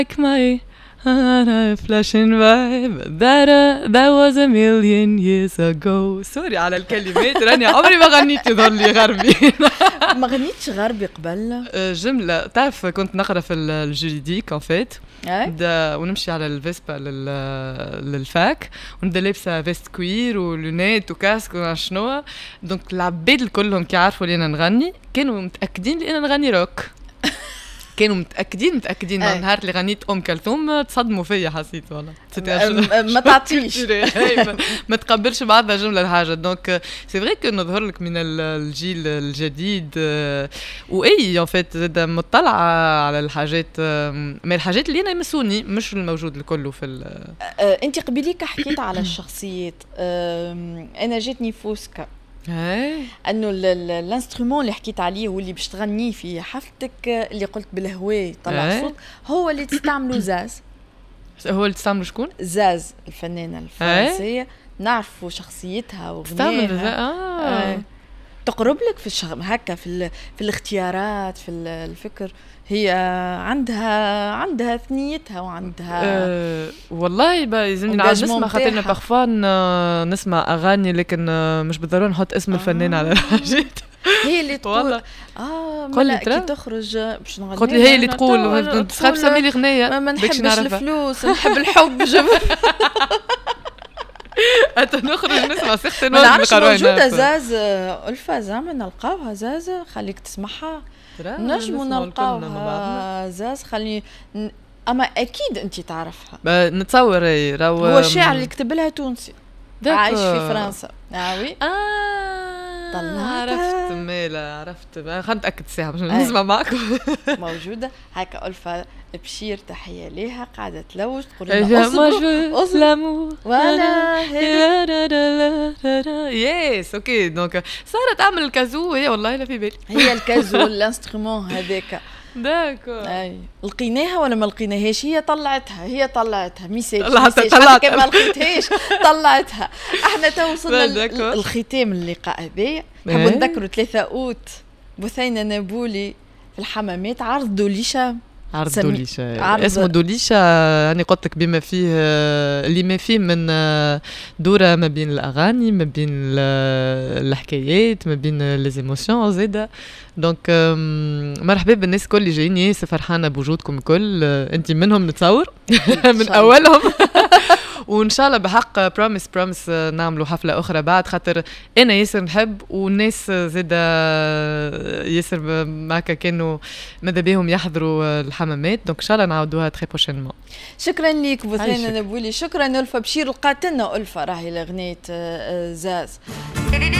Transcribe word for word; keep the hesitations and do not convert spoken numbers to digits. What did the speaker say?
like my flashing vibe that uh, that was a million years ago. سوري على الكلمات، راني عمري ما غنيت يظهر لي غربي. ما غنيتش غربي قبل؟ جملة تعرف كنت نقرا في الجوريديك ان فيت اي ونمشي على الفيسبا للفاك ونبدا لابسه فيست كوير ولونات وكاسك وشنو. دونك العباد كلهم كي عرفوا لي انا نغني كانوا متاكدين لي انا نغني روك. كانوا متاكدين متاكدين من نهار اللي غنيت ام كلثوم تصدموا فيا حسيت والله ما تعطيش ما تقبلش بعضها جمله الحاجه. دونك سي فري كو نظهر لك من الجيل الجديد واي ان فيت زاد مطلعه على الحاجات ما الحاجات اللي انا يمسوني مش الموجود الكل في انت قبيليك حكيت على الشخصيات. انا جاتني فوسكا انه الانسترومون اللي حكيت عليه واللي باش تغنيه في حفلتك اللي قلت بالهواء طلع صوت هو اللي تستعملوا زاز. هو اللي تستعملوا شكون؟ زاز الفنانه الفرنسيه نعرفوا شخصيتها وغناها. آه. تقرب لك في الشغل هكا في في الاختيارات في الفكر. هي عندها عندها ثنيتها وعندها أه والله يلزمني نعرف نسمع خاطرنا بارفوا نسمع اغاني لكن مش بالضروره نحط اسم آه. الفنان على الحاجات. هي اللي تقول اه ملا كي تخرج باش نغني قلت لي هي اللي تقول تخاف سمي لي غنيه ما نحبش الفلوس نحب الحب جبر. أنت نخرج نسمع سيختي نوع نعرفش موجودة زاز ألفا زعما نلقاوها زاز خليك تسمعها نجمو نلقاوها زاز خلي أما أكيد أنت تعرفها نتصور أي راهو هو الشاعر اللي كتب لها تونسي عايش في فرنسا. آوي آه طلعتها عرفت مالا عرفت خلينا نتأكد ساعة باش نسمع معكم. موجودة هكا ألفا بشير تحية ليها قاعدة تلوج تقول لنا أصبروا أصبروا ولا يس أوكي. دونك صارت تعمل الكازو هي والله لا في بالي هي الكازو الانسترومون هذاك داكو. اي لقيناها ولا ما لقيناهاش؟ هي طلعتها هي طلعتها ميساج طلعتها طلعتها ما لقيتهاش طلعتها. احنا تو وصلنا الختام اللقاء هذايا. نحب نذكروا ثلاثة أوت بثينة نابولي في الحمامات عرض دوليشة. عرض دوليشة عرض اسمه دوليشة يعني قلت لك بما فيه اللي ما فيه من دورة ما بين الأغاني ما بين الحكايات ما بين ليزيموسيون زيادة. دونك مرحبا بالناس كل اللي جايين ياسر فرحانة بوجودكم الكل. انت منهم نتصور من أولهم. وإن شاء الله بحق بروميس بروميس نعملوا حفلة أخرى بعد خاطر أنا ياسر نحب والناس زادة ياسر معك كانوا ماذا بهم يحضروا الحمامات. دونك إن شاء الله نعودوها تري بروشينمون. شكرا ليك بوثينة نابولي. شكرا ألفا بشير لقاتلنا ألفا راهي لغنية زاز.